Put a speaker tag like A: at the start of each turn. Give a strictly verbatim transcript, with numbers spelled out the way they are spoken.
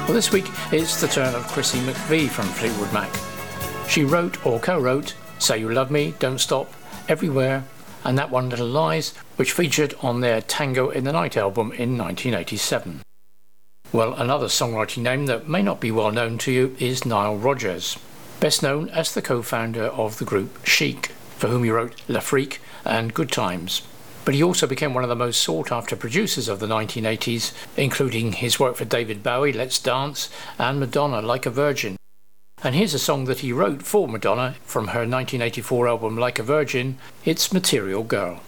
A: Well, this week it's the turn of Chrissie McVie from Fleetwood Mac. She wrote or co-wrote Say You Love Me, Don't Stop, Everywhere, and That One Little Lies, which featured on their Tango in the Night album in nineteen eighty-seven. Well, another songwriting name that may not be well known to you is Nile Rodgers, best known as the co-founder of the group Chic, for whom he wrote La Freak and Good Times. But he also became one of the most sought-after producers of the nineteen eighties, including his work for David Bowie, Let's Dance, and Madonna, Like a Virgin. And here's a song that he wrote for Madonna from her nineteen eighty-four album Like a Virgin. It's Material Girl.